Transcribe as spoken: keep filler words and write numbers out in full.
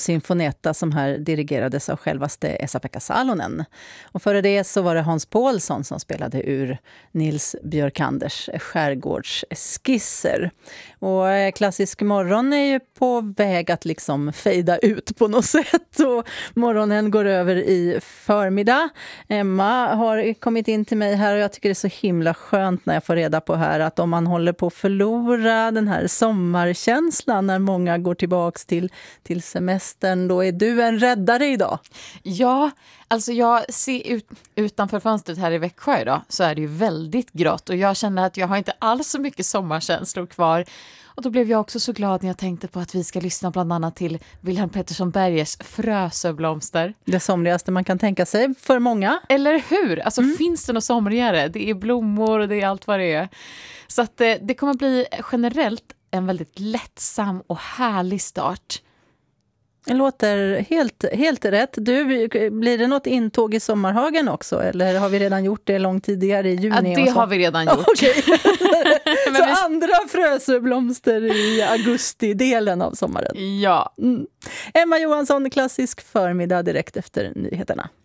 Sinfonetta som här dirigerades av självaste Esa-Pekka Salonen. Och före det så var det Hans Paulsson som spelade ur Nils Björkanders skärgårdsskisser. Och Klassisk morgon är ju på väg att liksom fejda ut på något sätt. Och morgonen går över i förmiddag. Emma har kommit in till mig här och jag tycker det är så himla skönt när jag får reda på här att om man håller på att förlora den här sommarkänslan när många går tillbaks till, till semester, då är du en räddare idag. Ja, alltså jag ser ut, utanför fönstret här i Växjö idag så är det ju väldigt grått och jag känner att jag har inte alls så mycket sommarkänslor kvar. Och då blev jag också så glad när jag tänkte på att vi ska lyssna bland annat till Wilhelm Pettersson Bergers Frösöblomster. Det somrigaste man kan tänka sig för många. Eller hur? Alltså Mm. finns det något somrigare? Det är blommor och det är allt vad det är. Så att det, det kommer bli generellt en väldigt lättsam och härlig start. Det låter helt, helt rätt. Du, blir det något intåg i Sommarhagen också? Eller har vi redan gjort det långt tidigare i juni? Ja, det har vi redan gjort. Okay. Men så vi... andra frösöblomster i augusti-delen av sommaren. Ja. Mm. Emma Johansson, Klassisk förmiddag direkt efter nyheterna.